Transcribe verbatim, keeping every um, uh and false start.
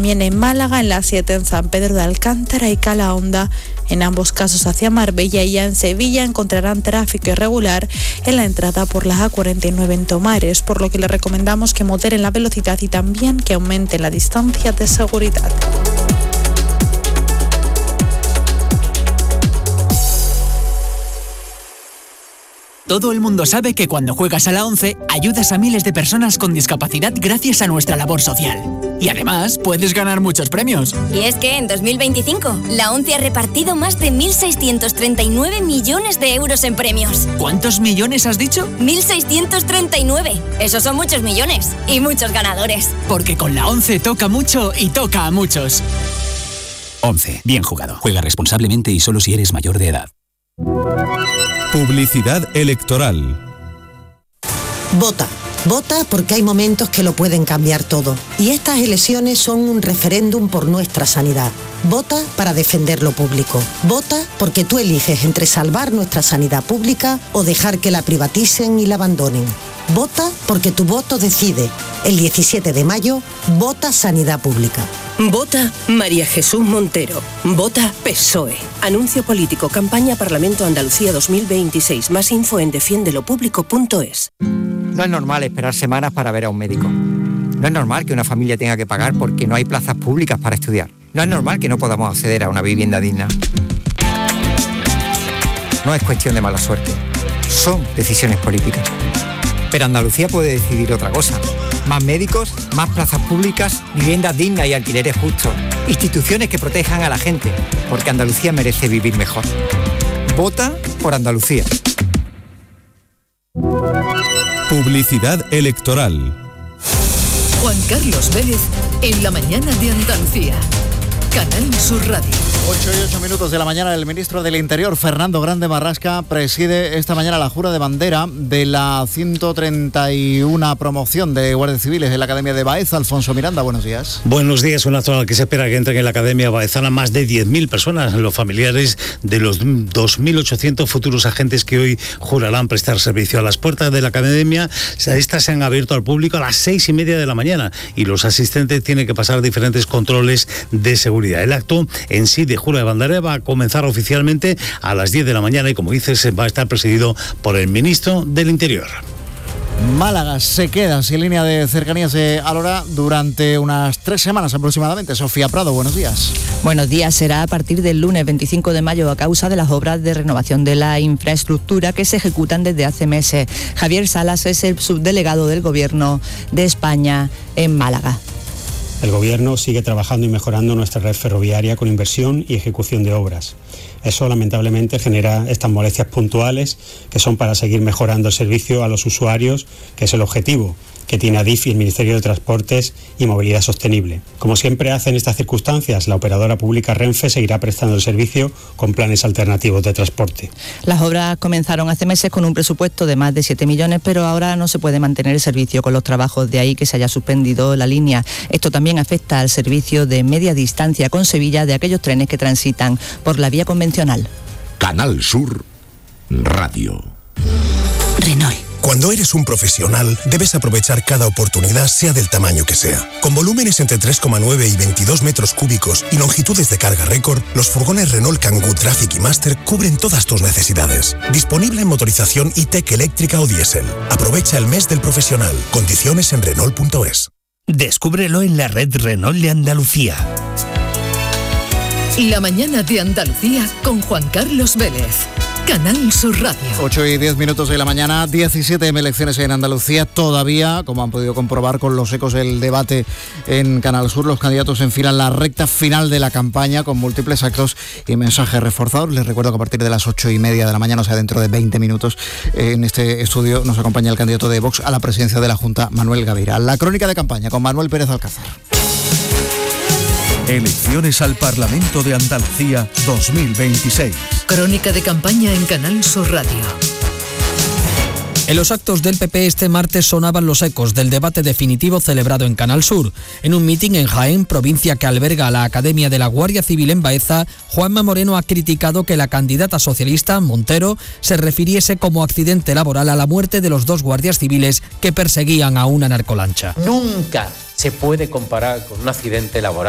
también en Málaga, en la siete en San Pedro de Alcántara y Calahonda. En ambos casos hacia Marbella, y ya en Sevilla encontrarán tráfico irregular en la entrada por la A cuarenta y nueve en Tomares, por lo que les recomendamos que moderen la velocidad y también que aumenten la distancia de seguridad. Todo el mundo sabe que cuando juegas a la ONCE ayudas a miles de personas con discapacidad gracias a nuestra labor social. Y además puedes ganar muchos premios. Y es que en dos mil veinticinco la ONCE ha repartido más de mil seiscientos treinta y nueve millones de euros en premios. ¿Cuántos millones has dicho? mil seiscientos treinta y nueve. Esos son muchos millones y muchos ganadores. Porque con la ONCE toca mucho y toca a muchos. ONCE. Bien jugado. Juega responsablemente y solo si eres mayor de edad. Publicidad electoral. Vota. Vota porque hay momentos que lo pueden cambiar todo. Y estas elecciones son un referéndum por nuestra sanidad. Vota para defender lo público. Vota porque tú eliges entre salvar nuestra sanidad pública o dejar que la privaticen y la abandonen. Vota porque tu voto decide. El diecisiete de mayo, vota Sanidad Pública. Vota María Jesús Montero. Vota P S O E. Anuncio político. Campaña Parlamento Andalucía dos mil veintiséis. Más info en defiendelo público punto es. No es normal esperar semanas para ver a un médico. No es normal que una familia tenga que pagar porque no hay plazas públicas para estudiar. No es normal que no podamos acceder a una vivienda digna. No es cuestión de mala suerte. Son decisiones políticas. Pero Andalucía puede decidir otra cosa. Más médicos, más plazas públicas, viviendas dignas y alquileres justos. Instituciones que protejan a la gente, porque Andalucía merece vivir mejor. Vota por Andalucía. Publicidad electoral. Juan Carlos Vélez en la mañana de Andalucía. Canal Sur Radio. ocho y ocho minutos de la mañana. El ministro del Interior, Fernando Grande Marrasca, preside esta mañana la jura de bandera de la ciento treinta y una promoción de guardias civiles de la Academia de Baeza. Alfonso Miranda, buenos días. Buenos días. Una zona que se espera que entren en la Academia baezana más de diez mil personas, los familiares de los dos mil ochocientos futuros agentes que hoy jurarán prestar servicio. A las puertas de la Academia, estas se han abierto al público a las seis y media de la mañana y los asistentes tienen que pasar diferentes controles de seguridad. El acto en sí de jura de bandera va a comenzar oficialmente a las diez de la mañana y, como dices, va a estar presidido por el ministro del Interior. Málaga se queda sin línea de cercanías de Alhora durante unas tres semanas aproximadamente. Sofía Prado, buenos días. Buenos días. Será a partir del lunes veinticinco de mayo a causa de las obras de renovación de la infraestructura que se ejecutan desde hace meses. Javier Salas es el subdelegado del Gobierno de España en Málaga. El Gobierno sigue trabajando y mejorando nuestra red ferroviaria con inversión y ejecución de obras. Eso lamentablemente genera estas molestias puntuales que son para seguir mejorando el servicio a los usuarios, que es el objetivo que tiene Adif y el Ministerio de Transportes y Movilidad Sostenible. Como siempre hace en estas circunstancias, la operadora pública Renfe seguirá prestando el servicio con planes alternativos de transporte. Las obras comenzaron hace meses con un presupuesto de más de siete millones, pero ahora no se puede mantener el servicio con los trabajos, de ahí que se haya suspendido la línea. Esto también afecta al servicio de media distancia con Sevilla de aquellos trenes que transitan por la vía convencional. Canal Sur Radio. Renault. Cuando eres un profesional, debes aprovechar cada oportunidad, sea del tamaño que sea. Con volúmenes entre tres coma nueve y veintidós metros cúbicos y longitudes de carga récord, los furgones Renault Kangoo Traffic y Master cubren todas tus necesidades. Disponible en motorización E-Tech eléctrica o diésel. Aprovecha el mes del profesional. Condiciones en Renault punto es. Descúbrelo en la red Renault de Andalucía. La mañana de Andalucía con Juan Carlos Vélez. Canal Sur Radio. ocho y diez minutos de la mañana, diecisiete elecciones en Andalucía. Todavía, como han podido comprobar con los ecos del debate en Canal Sur, los candidatos enfilan la recta final de la campaña con múltiples actos y mensajes reforzados. Les recuerdo que a partir de las ocho y media de la mañana, o sea, dentro de veinte minutos, en este estudio nos acompaña el candidato de Vox a la presidencia de la Junta, Manuel Gaviria. La crónica de campaña con Manuel Pérez Alcázar. Elecciones al Parlamento de Andalucía dos mil veintiséis. Crónica de campaña en Canal Sur Radio. En los actos del P P este martes sonaban los ecos del debate definitivo celebrado en Canal Sur. En un mitin en Jaén, provincia que alberga a la Academia de la Guardia Civil en Baeza, Juanma Moreno ha criticado que la candidata socialista, Montero, se refiriese como accidente laboral a la muerte de los dos guardias civiles que perseguían a una narcolancha. Nunca se puede comparar con un accidente laboral